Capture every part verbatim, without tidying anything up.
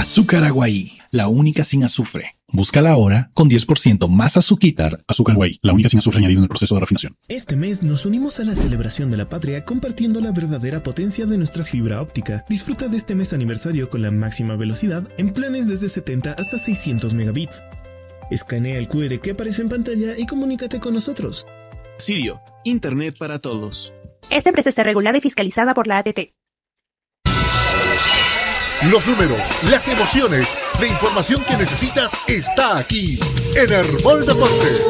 Azúcar Aguaí, la única sin azufre. Búscala ahora con diez por ciento más azuquitar. Azúcar Aguaí, la única sin azufre añadido en el proceso de refinación. Este mes nos unimos a la celebración de la patria compartiendo la verdadera potencia de nuestra fibra óptica. Disfruta de este mes aniversario con la máxima velocidad en planes desde setenta hasta seiscientos megabits. Escanea el cu erre que aparece en pantalla y comunícate con nosotros. Sirio, Internet para todos. Esta empresa está regulada y fiscalizada por la A T T. Los números, las emociones, la información que necesitas está aquí en Herbol Deportes.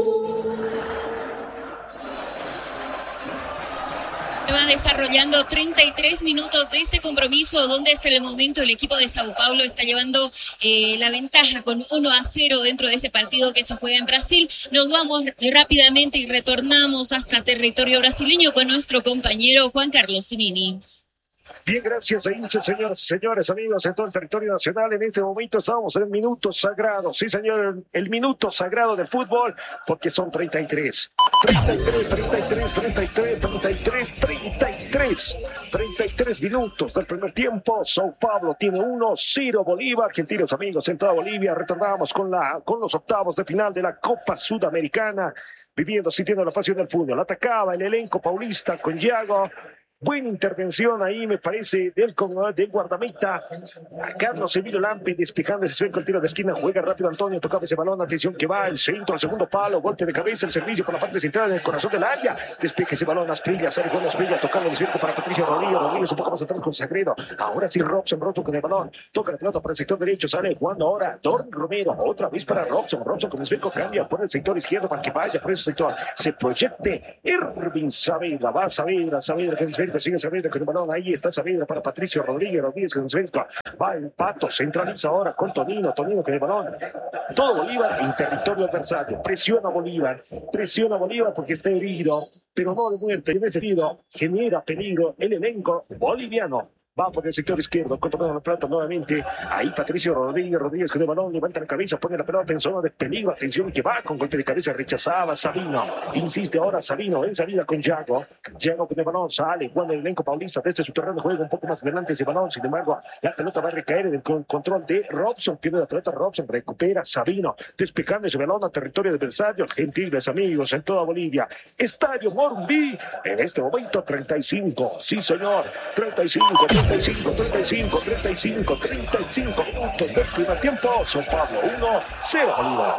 Va desarrollando treinta y tres minutos de este compromiso donde hasta el momento el equipo de Sao Paulo está llevando eh, la ventaja con uno a cero dentro de ese partido que se juega en Brasil. Nos vamos rápidamente y retornamos hasta territorio brasileño con nuestro compañero Juan Carlos Zunini. Bien, gracias, Ilse, señoras y señores, amigos en todo el territorio nacional. En este momento estamos en el minuto sagrado. Sí, señor, el minuto sagrado del fútbol, porque son treinta y tres. treinta y tres, treinta y tres, treinta y tres, treinta y tres, treinta y tres. treinta y tres minutos del primer tiempo. Sao Paulo tiene uno, cero Bolívar. Gentiles amigos en toda Bolivia, retornamos con, la, con los octavos de final de la Copa Sudamericana. Viviendo, sintiendo la pasión del fútbol. Atacaba el elenco paulista con Yago. Buena intervención ahí, me parece, del, del guardameta. A Carlos Emilio Lampe despejando ese suelco, el tiro de esquina. Juega rápido Antonio, tocaba ese balón. Atención que va el centro, el segundo palo. Golpe de cabeza, el servicio por la parte central en el corazón del área. Despeja ese balón, Asprilla, sale con Asprilla, tocando el suelco para Patricio Rodríguez. Rodríguez un poco más atrás con Sagredo. Ahora sí, Robson, Robson con el balón. Toca la pelota para el sector derecho, sale jugando ahora Don Romero. Otra vez para Robson. Robson con el suelco cambia por el sector izquierdo para que vaya por ese sector. Se proyecte Ervin Saavedra. Va Saavedra, Saavedra con el suelco. Sigue Saavedra con el balón, ahí está Saavedra para Patricio Rodríguez, Rodríguez con el suelto, va el Pato, centraliza ahora con Tonino, Tonino con el balón, todo Bolívar en territorio adversario, presiona Bolívar, presiona Bolívar porque está herido, pero no de muerte, en ese sentido genera peligro el elenco boliviano. Va por el sector izquierdo, controlando la pelota nuevamente. Ahí Patricio Rodríguez, Rodríguez con el balón, levanta la cabeza, pone la pelota en zona de peligro. Atención que va con golpe de cabeza, rechazaba Sabino. Insiste ahora Sabino en salida con Yago. Yago con el balón, sale jugando el elenco paulista desde su terreno de juego un poco más adelante ese balón. Sin embargo, la pelota va a recaer en el control de Robson. Pierde la pelota Robson, recupera Sabino, despejando ese balón a territorio adversario. Gentiles amigos en toda Bolivia. Estadio Morumbi, en este momento treinta y cinco. Sí, señor, treinta y cinco. treinta y cinco, treinta y cinco, treinta y cinco, treinta y cinco minutos del primer tiempo. Sao Paulo uno, cero Bolívar.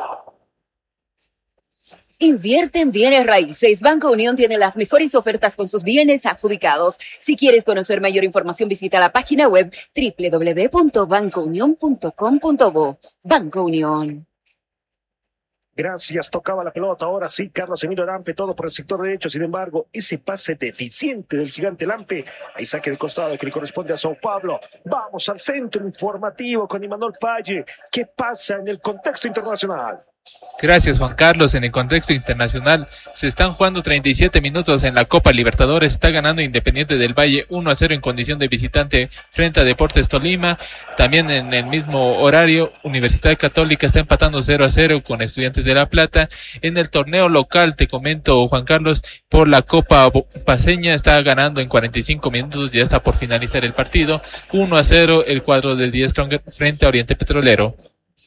Invierte en bienes raíces. Banco Unión tiene las mejores ofertas con sus bienes adjudicados. Si quieres conocer mayor información, visita la página web doble u doble u doble u punto banco unión punto com punto bo. Banco Unión. Gracias, tocaba la pelota, ahora sí, Carlos Emilio Lampe, todo por el sector derecho, sin embargo, ese pase deficiente del gigante Lampe, ahí saque de costado que le corresponde a Sao Paulo. Vamos al centro informativo con Imanol Paye. ¿Qué pasa en el contexto internacional? Gracias, Juan Carlos. En el contexto internacional se están jugando treinta y siete minutos en la Copa Libertadores. Está ganando Independiente del Valle uno a cero en condición de visitante frente a Deportes Tolima. También en el mismo horario, Universidad Católica está empatando cero a cero con Estudiantes de La Plata. En el torneo local, te comento, Juan Carlos, por la Copa Paceña está ganando en cuarenta y cinco minutos. Ya está por finalizar el partido. uno a cero el cuadro del Die Stronger frente a Oriente Petrolero.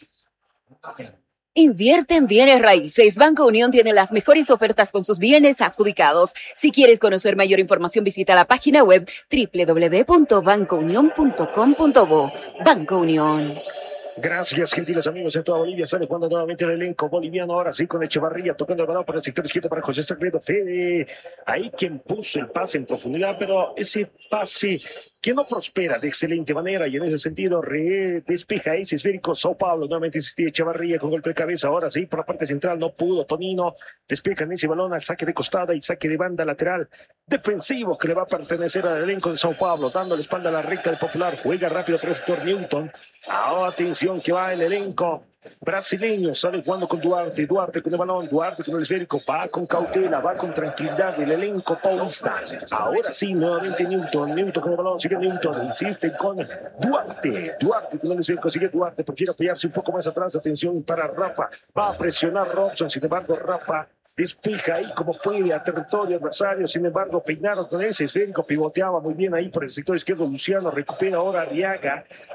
Invierte en bienes raíces. Banco Unión tiene las mejores ofertas con sus bienes adjudicados. Si quieres conocer mayor información, visita la página web doble u doble u doble u punto banco unión punto com punto bo. Banco Unión. Gracias, gentiles amigos en toda Bolivia. Sale jugando nuevamente el elenco boliviano. Ahora sí, con Echevarría tocando el balón por el sector izquierdo para José Sagredo. Fede, ahí quien puso el pase en profundidad, pero ese pase que no prospera de excelente manera y en ese sentido re despeja ese esférico. Sao Paulo nuevamente insistía Echevarría con golpe de cabeza. Ahora sí, por la parte central no pudo. Tonino despeja en ese balón al saque de costada y saque de banda lateral defensivo que le va a pertenecer al elenco de Sao Paulo, dando la espalda a la recta del Popular. Juega rápido por el sector Newton. Ahora atención que va el elenco brasileño, sale jugando con Duarte, Duarte con el balón, Duarte con el esférico, va con cautela, va con tranquilidad el elenco paulista. Ahora sí, nuevamente Newton, Newton con el balón, sigue Newton, insiste con Duarte, Duarte con el esférico, sigue Duarte, prefiere apoyarse un poco más atrás, atención para Rafa, va a presionar Robson, sin embargo Rafa despeja ahí como puede a territorio adversario, sin embargo peinaron con ese esférico, pivoteaba muy bien ahí por el sector izquierdo Luciano, recupera ahora Arriaga,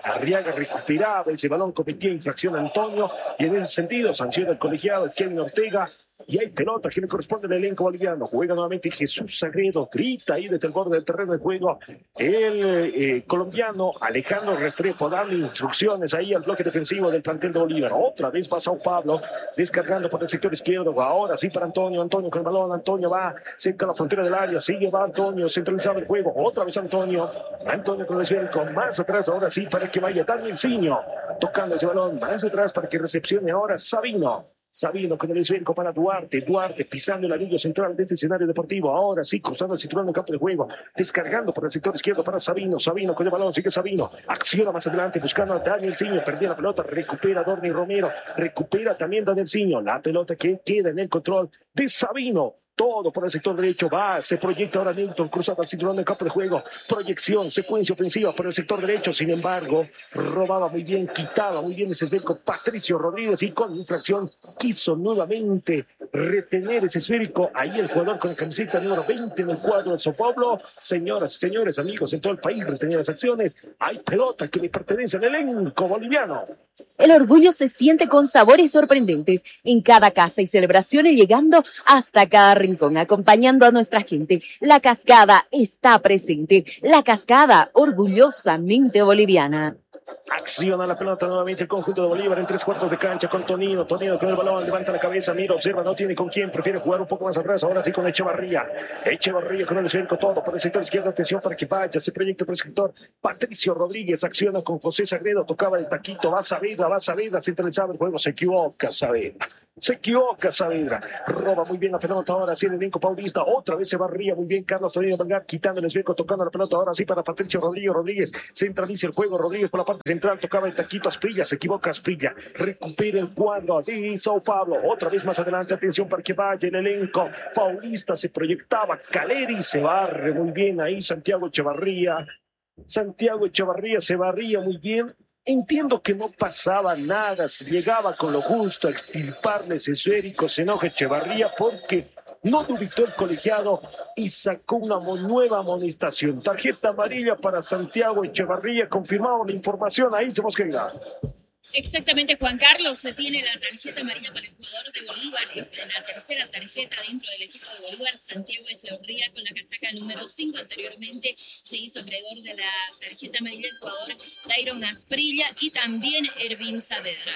Arriaga recuperaba ese balón, cometía infracción Antonio, y en ese sentido sanciona el colegiado Kevin Ortega. Y hay pelota que le corresponde al elenco boliviano. Juega nuevamente Jesús Sagredo. Grita ahí desde el borde del terreno de juego el eh, colombiano Alejandro Restrepo, dando instrucciones ahí al bloque defensivo del plantel de Bolívar. Otra vez va Sao Paulo descargando por el sector izquierdo. Ahora sí para Antonio. Antonio con el balón. Antonio va cerca de la frontera del área. Sigue, va Antonio. Centralizado el juego. Otra vez Antonio. Antonio con el esférico. Más atrás ahora sí para que vaya Daniel Ciño. Tocando ese balón. Más atrás para que recepcione ahora Sabino. Sabino con el esférico para Duarte, Duarte pisando el anillo central de este escenario deportivo, ahora sí, cruzando el cinturón del campo de juego, descargando por el sector izquierdo para Sabino, Sabino con el balón, sigue Sabino, acciona más adelante buscando a Daniel Ciño, perdía la pelota, recupera Dorni Romero, recupera también Daniel Ciño, la pelota que queda en el control de Sabino. Todo por el sector derecho, va, se proyecta ahora Newton, cruzado al cinturón del campo de juego, proyección, secuencia ofensiva por el sector derecho, sin embargo, robaba muy bien, quitaba muy bien ese esférico Patricio Rodríguez y con infracción quiso nuevamente retener ese esférico, ahí el jugador con la camiseta número veinte en el cuadro de Sao Paulo. Señoras y señores, amigos en todo el país, retenía las acciones, hay pelota que le pertenece al elenco boliviano. El orgullo se siente con sabores sorprendentes en cada casa y celebraciones, llegando hasta cada rincón, acompañando a nuestra gente. La Cascada está presente. La Cascada, orgullosamente boliviana. Acciona la pelota nuevamente el conjunto de Bolívar en tres cuartos de cancha con Tonino. Tonino con el balón, levanta la cabeza, mira, observa, no tiene con quién, prefiere jugar un poco más atrás. Ahora sí con Echevarría. Echevarría con el esférico, todo por el sector izquierdo. Atención para que vaya, se proyecta por el sector. Patricio Rodríguez acciona con José Sagredo, tocaba el taquito, va Saavedra, va Saavedra, centralizaba el juego, se equivoca Saavedra. Se equivoca Saavedra. Roba muy bien la pelota ahora sí el elenco paulista. Otra vez se barría muy bien Carlos Tonino Melgar, quitando el esférico, tocando la pelota ahora sí para Patricio Rodríguez. Rodríguez centraliza el juego, Rodríguez por la parte central, tocaba el taquito Asprilla, se equivoca Asprilla, recupera el cuadro de Sao Paulo, otra vez más adelante, atención para que vaya el elenco paulista, se proyectaba Caleri, se barre muy bien ahí Santiago Echevarría, Santiago Echevarría se barría muy bien. Entiendo que no pasaba nada, se llegaba con lo justo a extirparle ese esférico, se enoja Echevarría porque no dubitó el colegiado y sacó una nueva amonestación. Tarjeta amarilla para Santiago Echevarría, confirmado la información, ahí se Mosquera. Exactamente, Juan Carlos, se tiene la tarjeta amarilla para el jugador de Bolívar, es la tercera tarjeta dentro del equipo de Bolívar, Santiago Echevarría con la casaca número cinco, anteriormente se hizo acreedor de la tarjeta amarilla el jugador Dairon Asprilla y también Ervin Saavedra.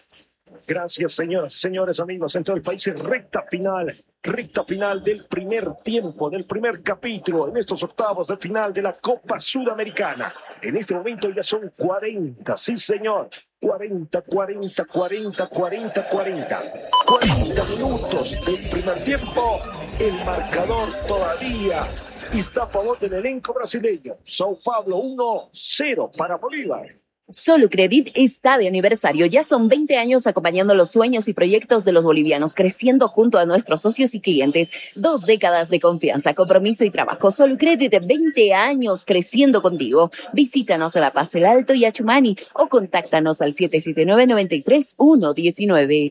Gracias, señoras y señores, amigos en todo el país. Recta final, recta final del primer tiempo, del primer capítulo en estos octavos de final de la Copa Sudamericana. En este momento ya son cuarenta, sí señor, cuarenta, cuarenta, cuarenta, cuarenta, cuarenta. cuarenta minutos del primer tiempo. El marcador todavía está a favor del elenco brasileño. Sao Paulo uno cero para Bolívar. Solucredit está de aniversario. Ya son veinte años acompañando los sueños y proyectos de los bolivianos, creciendo junto a nuestros socios y clientes. Dos décadas de confianza, compromiso y trabajo. Solucredit, veinte años creciendo contigo. Visítanos a La Paz, El Alto y Achumani o contáctanos al siete siete nueve, nueve tres, uno uno nueve.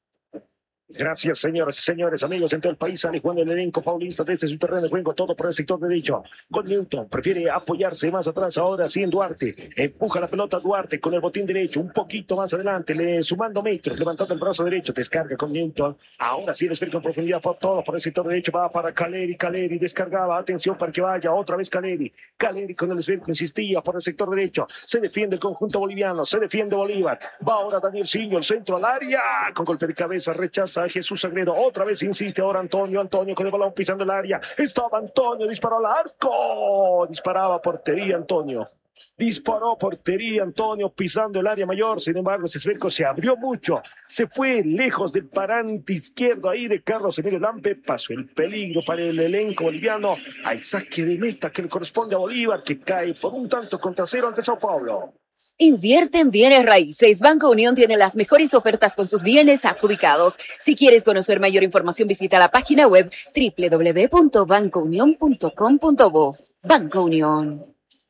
Gracias, señoras y señores, amigos en todo el país. Sale jugando el elenco paulista desde su terreno de juego, todo por el sector derecho. Con Newton, prefiere apoyarse más atrás ahora sí en Duarte. Empuja la pelota Duarte con el botín derecho, un poquito más adelante, le, sumando metros, levantando el brazo derecho, descarga con Newton. Ahora sí el esférico en profundidad por todo, por el sector derecho, va para Caleri, Caleri descargaba, atención para que vaya, otra vez Caleri. Caleri con el esférico insistía por el sector derecho, se defiende el conjunto boliviano, se defiende Bolívar. Va ahora Daniel Ciño, el centro al área, con golpe de cabeza, rechaza a Jesús Sagredo, otra vez insiste ahora Antonio, Antonio con el balón pisando el área, estaba Antonio, disparó al arco, disparaba portería Antonio, disparó portería Antonio pisando el área mayor, sin embargo ese esférico se abrió mucho, se fue lejos del parante izquierdo ahí de Carlos Emilio Lampe, pasó el peligro para el elenco boliviano, hay saque de meta que le corresponde a Bolívar, que cae por un tanto contra cero ante Sao Paulo. Invierte en bienes raíces. Banco Unión tiene las mejores ofertas con sus bienes adjudicados. Si quieres conocer mayor información, visita la página web doble u doble u doble u punto banco unión punto com punto bo. Banco Unión.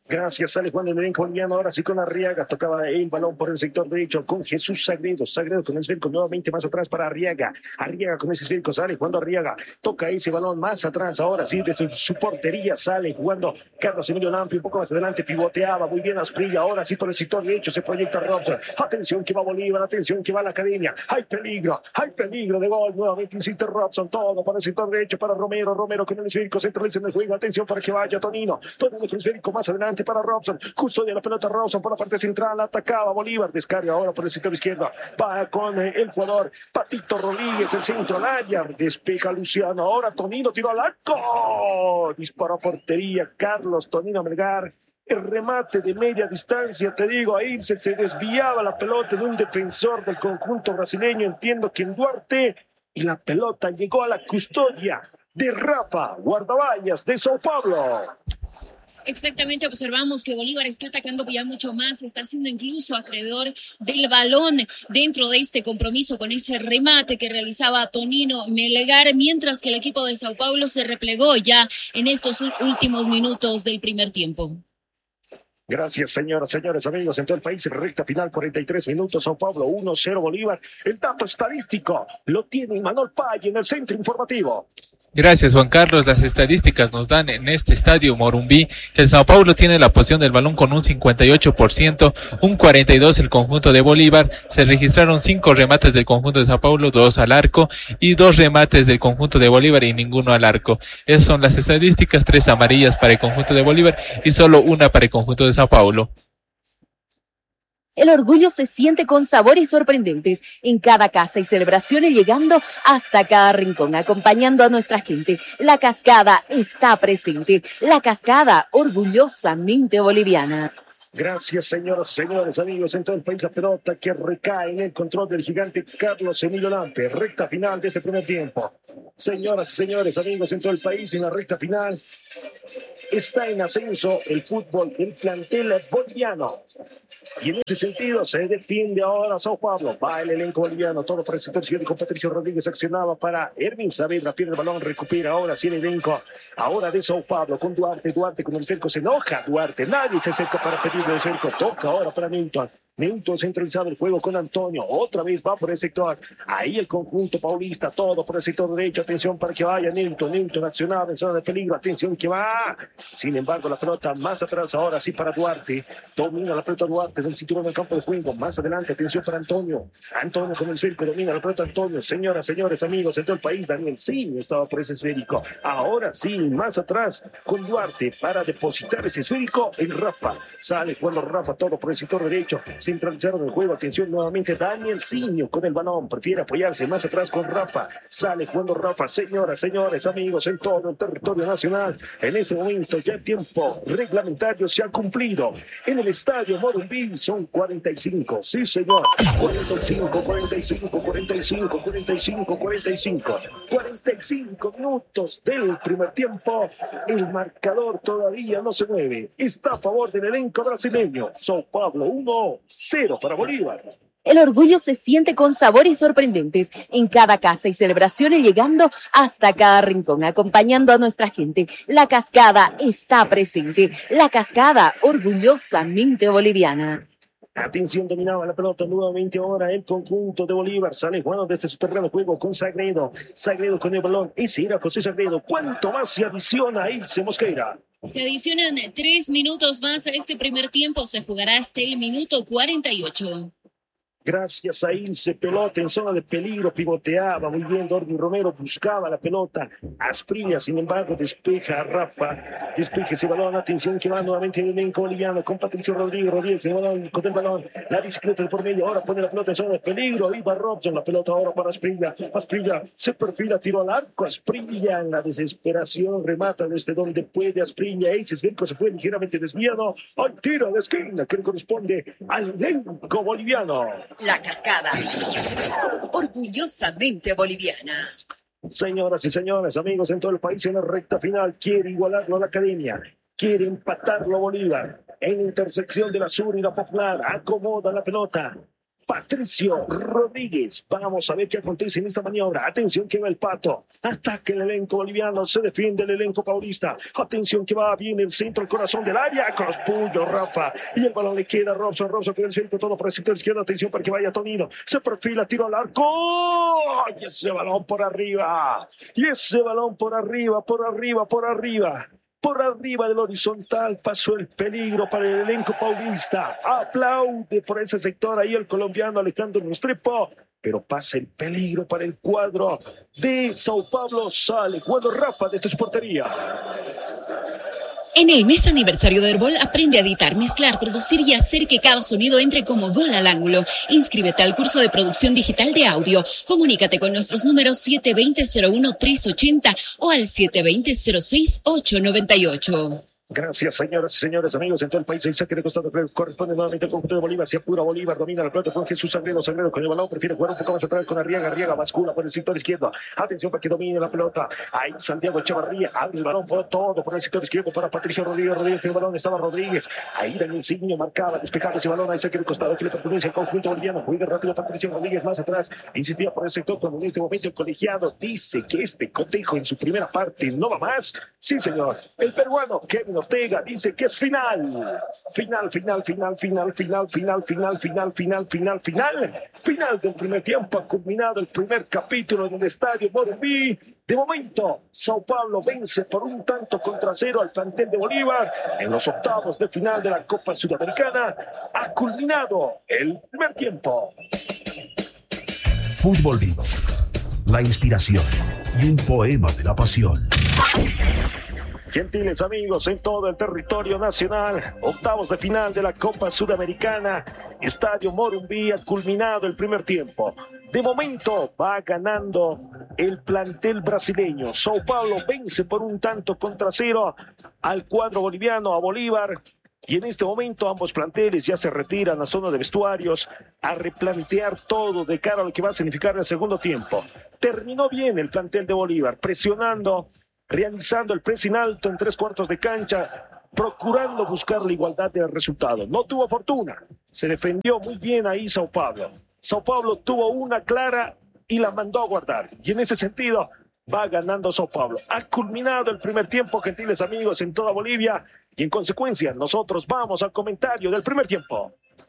Gracias, sale Juan del elenco boliviano, ahora sí con Arriaga, tocaba el balón por el sector derecho con Jesús Sagredo, Sagredo con el esférico nuevamente más atrás para Arriaga, Arriaga con ese esférico, sale jugando Arriaga, toca ese balón más atrás, ahora sí, desde su portería sale jugando Carlos Emilio Lampi, un poco más adelante, pivoteaba muy bien Asprilla, ahora sí por el sector derecho se proyecta Robson, atención que va Bolívar, atención que va la Academia, hay peligro, hay peligro de gol, nuevamente insiste Robson, todo para el sector derecho para Romero, Romero con el esférico, centraliza en el juego, atención para que vaya Tonino, Tonino con el esférico más adelante para Robson, custodia la pelota Robson por la parte central, atacaba Bolívar, descarga ahora por el sector izquierdo, va con eh, el jugador Patito Rodríguez, el centro al área, despeja Luciano, ahora Tonino tiró al arco, disparó a portería Carlos Tonino Melgar, el remate de media distancia, te digo, ahí se, se desviaba la pelota de un defensor del conjunto brasileño, entiendo que en Duarte, y la pelota llegó a la custodia de Rafa, guardaballas de Sao Paulo. Exactamente, observamos que Bolívar está atacando ya mucho más, está siendo incluso acreedor del balón dentro de este compromiso con ese remate que realizaba Tonino Melgar, mientras que el equipo de Sao Paulo se replegó ya en estos últimos minutos del primer tiempo. Gracias, señoras, señores, amigos, en todo el país, en recta final, cuarenta y tres minutos, Sao Paulo, uno cero Bolívar. El dato estadístico lo tiene Manuel Pay en el centro informativo. Gracias, Juan Carlos. Las estadísticas nos dan en este estadio Morumbí que el Sao Paulo tiene la posesión del balón con un cincuenta y ocho por ciento, un cuarenta y dos por ciento el conjunto de Bolívar. Se registraron cinco remates del conjunto de Sao Paulo, dos al arco, y dos remates del conjunto de Bolívar y ninguno al arco. Esas son las estadísticas, tres amarillas para el conjunto de Bolívar y solo una para el conjunto de Sao Paulo. El orgullo se siente con sabores sorprendentes en cada casa y celebraciones, llegando hasta cada rincón, acompañando a nuestra gente. La Cascada está presente. La Cascada, orgullosamente boliviana. Gracias, señoras, señores, amigos, en todo el país, la pelota que recae en el control del gigante Carlos Emilio Lampe. Recta final de ese primer tiempo. Señoras y señores, amigos, en todo el país, en la recta final, está en ascenso el fútbol del plantel boliviano. Y en ese sentido se defiende ahora Sao Paulo. Va el elenco boliviano, todo para el sector izquierdo con Patricio Rodríguez, accionaba para Hermin Saavedra, pierde el balón, recupera ahora sí el elenco, ahora de Sao Paulo con Duarte, Duarte con el cerco, se enoja Duarte, nadie se acerca para pedirle el cerco, toca ahora para Newton. Newton centralizado el juego con Antonio, otra vez va por el sector, ahí el conjunto paulista, todo por el sector derecho, atención para que vaya Newton, Newton accionado en zona de peligro, atención que va, sin embargo la pelota más atrás ahora sí para Duarte, domina la pelota Duarte del cinturón del campo de juego, más adelante atención para Antonio, Antonio con el cerco, domina la pelota Antonio, señoras, señores, amigos, en todo el país, Daniel Siño estaba por ese esférico, ahora sí, más atrás con Duarte para depositar ese esférico, el Rafa, sale jugando Rafa, todo por el sector derecho, centralizaron el juego, atención nuevamente Daniel Siño con el balón, prefiere apoyarse más atrás con Rafa, sale jugando Rafa, señoras, señores, amigos, en todo el territorio nacional, en ese momento ya el tiempo reglamentario se ha cumplido, en el estadio Morumbí son cuarenta y cinco, sí señor, cuarenta y cinco, cuarenta y cinco, cuarenta y cinco, cuarenta y cinco, cuarenta y cinco, cuarenta y cinco minutos del primer tiempo, el marcador todavía no se mueve, está a favor del elenco brasileño, Sao Paulo uno cero para Bolívar. El orgullo se siente con sabores sorprendentes en cada casa y celebraciones, llegando hasta cada rincón, acompañando a nuestra gente. La Cascada está presente. La Cascada, orgullosamente boliviana. Atención, dominaba la pelota nuevamente ahora el conjunto de Bolívar. Sale jugando desde su terreno de juego con Sagredo. Sagredo con el balón. Ese era José Sagredo. ¿Cuánto más se adiciona a Ilse Mosqueira? Se adicionan tres minutos más a este primer tiempo. Se jugará hasta el minuto cuarenta y ocho. Gracias a Ilse, pelota en zona de peligro, pivoteaba muy bien, Dorvin Romero buscaba la pelota, Asprilla, sin embargo, despeja a Rafa, despeja ese balón, atención que va nuevamente el elenco boliviano con Patricio Rodríguez, Rodríguez, el balón, con el balón, la bicicleta de por medio, ahora pone la pelota en zona de peligro, ahí va Robson, la pelota ahora para Asprilla, Asprilla se perfila, tiro al arco, Asprilla en la desesperación, remata desde donde puede Asprilla, ese esférico se fue ligeramente desviado, hay tiro de esquina que le corresponde al elenco boliviano. La Cascada, orgullosamente boliviana. Señoras y señores, amigos en todo el país, en la recta final, quiere igualarlo a la Academia, quiere empatarlo Bolívar, en intersección de la Sur y la Popular, acomoda la pelota, Patricio Rodríguez. Vamos a ver qué acontece en esta maniobra. Atención que va el Pato. Ataca el elenco boliviano. Se defiende el elenco paulista. Atención que va bien el centro, el corazón del área. Con los puños, Rafa. Y el balón le queda a Robson. Robson con el centro todo por el sector izquierdo. Atención para que vaya Tonino. Se perfila, tiro al arco. Y ese balón por arriba. Y ese balón por arriba, por arriba, por arriba. Por arriba del horizontal pasó el peligro para el elenco paulista. Aplaude por ese sector ahí el colombiano Alejandro Restrepo. Pero pasa el peligro para el cuadro de Sao Paulo. Sale jugando Rafa desde su portería. En el mes aniversario de Herbol, aprende a editar, mezclar, producir y hacer que cada sonido entre como gol al ángulo. Inscríbete al curso de producción digital de audio. Comunícate con nuestros números siete dos cero, cero uno, tres ocho cero o al siete dos cero, cero seis, ocho nueve ocho. Gracias, señoras y señores, amigos en todo el país. El saque de costado corresponde nuevamente al conjunto de Bolívar. Se apura Bolívar, domina la pelota con Jesús Sagredo. Sagredo con el balón, prefiere jugar un poco más atrás con Arriaga. Arriaga bascula por el sector izquierdo. Atención para que domine la pelota. Ahí Santiago Echevarría abre el balón por todo por el sector izquierdo para Patricio Rodríguez. Rodríguez que el balón estaba Rodríguez. Ahí Daniel Signo marcaba, despejaba ese balón. Ahí saque de costado que le pertenece al conjunto boliviano. Juega rápido Patricio Rodríguez más atrás. Insistía por el sector cuando en este momento el colegiado dice que este cotejo en su primera parte no va más. Sí, señor. El peruano Kevin Ortega dice que es final. Final, final, final, final, final, final, final, final, final, final, final. Final del primer tiempo. Ha culminado el primer capítulo en el estadio Morumbi. De momento, Sao Paulo vence por un tanto contra cero al plantel de Bolívar en los octavos de final de la Copa Sudamericana. Ha culminado el primer tiempo. Fútbol vivo, la inspiración y un poema de la pasión. Gentiles amigos en todo el territorio nacional, octavos de final de la Copa Sudamericana, Estadio Morumbi, ha culminado el primer tiempo. De momento va ganando el plantel brasileño. Sao Paulo vence por un tanto contra cero al cuadro boliviano, a Bolívar. Y en este momento ambos planteles ya se retiran a zona de vestuarios a replantear todo de cara a lo que va a significar el segundo tiempo. Terminó bien el plantel de Bolívar, presionando, realizando el pressing alto en tres cuartos de cancha, procurando buscar la igualdad del resultado. No tuvo fortuna, se defendió muy bien ahí Sao Paulo. Sao Paulo tuvo una clara y la mandó a guardar. Y en ese sentido va ganando Sao Paulo. Ha culminado el primer tiempo, gentiles amigos, en toda Bolivia. Y en consecuencia, nosotros vamos al comentario del primer tiempo.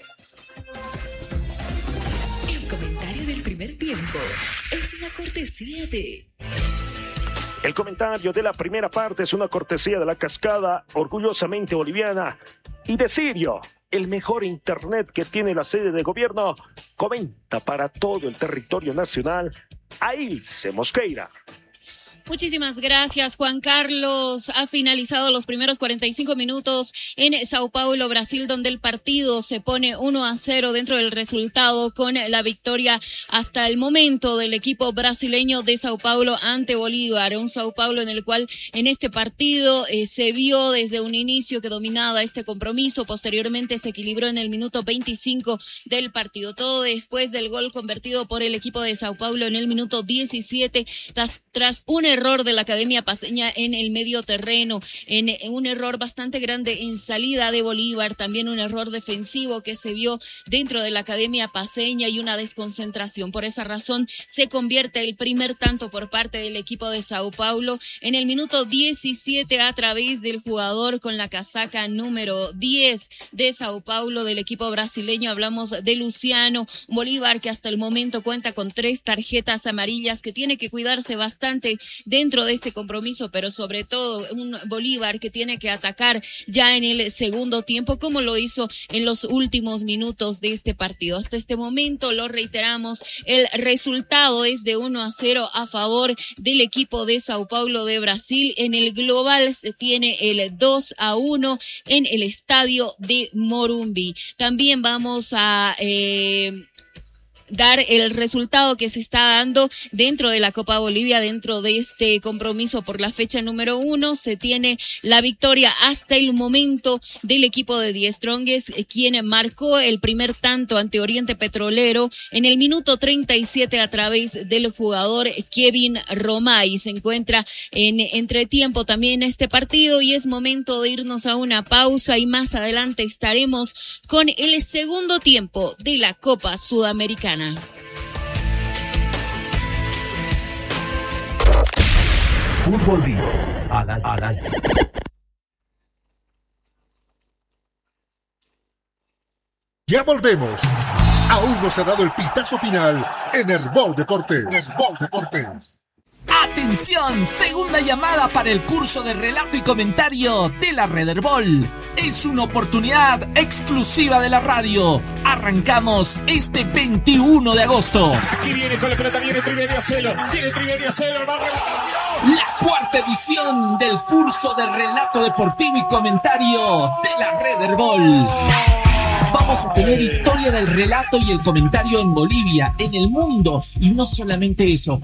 El comentario del primer tiempo es una cortesía de... El comentario de la primera parte es una cortesía de la Cascada, orgullosamente boliviana, y de Sirio, el mejor internet que tiene la sede de gobierno. Comenta para todo el territorio nacional a Ilse Mosqueira. Muchísimas gracias, Juan Carlos. Ha finalizado los primeros cuarenta y cinco minutos en Sao Paulo, Brasil, donde el partido se pone uno a cero dentro del resultado, con la victoria hasta el momento del equipo brasileño de Sao Paulo ante Bolívar. Un Sao Paulo en el cual en este partido eh, se vio desde un inicio que dominaba este compromiso. Posteriormente se equilibró en el minuto veinticinco del partido. Todo después del gol convertido por el equipo de Sao Paulo en el minuto diecisiete, tras, tras un error de la Academia Paceña en el medio terreno, en, en un error bastante grande en salida de Bolívar, también un error defensivo que se vio dentro de la Academia Paceña y una desconcentración. Por esa razón se convierte el primer tanto por parte del equipo de Sao Paulo en el minuto diecisiete a través del jugador con la casaca número diez de Sao Paulo del equipo brasileño. Hablamos de Luciano Bolívar, que hasta el momento cuenta con tres tarjetas amarillas, que tiene que cuidarse bastante dentro de este compromiso, pero sobre todo un Bolívar que tiene que atacar ya en el segundo tiempo, como lo hizo en los últimos minutos de este partido. Hasta este momento, lo reiteramos, el resultado es de uno a cero a favor del equipo de Sao Paulo de Brasil. En el global se tiene el dos a uno en el estadio de Morumbi. También vamos a... Eh, dar el resultado que se está dando dentro de la Copa Bolivia, dentro de este compromiso por la fecha número uno. Se tiene la victoria hasta el momento del equipo de The Strongest, quien marcó el primer tanto ante Oriente Petrolero en el minuto treinta y siete a través del jugador Kevin Romay. Se encuentra en entretiempo también este partido y es momento de irnos a una pausa y más adelante estaremos con el segundo tiempo de la Copa Sudamericana. Fútbol Vivo al, al aire. Ya volvemos. Aún no se ha dado el pitazo final en Herbol Deportes. Herbol Deportes. ¡Atención! Segunda llamada para el curso de relato y comentario de la Red Herbol. Es una oportunidad exclusiva de la radio. Arrancamos este veintiuno de agosto. Aquí viene con la pelota, viene Triverio Cielo. Viene Triverio Cielo, va a rematar. La cuarta edición del curso de relato deportivo y comentario de la Red Herbol. Vamos a tener historia del relato y el comentario en Bolivia, en el mundo, y no solamente eso,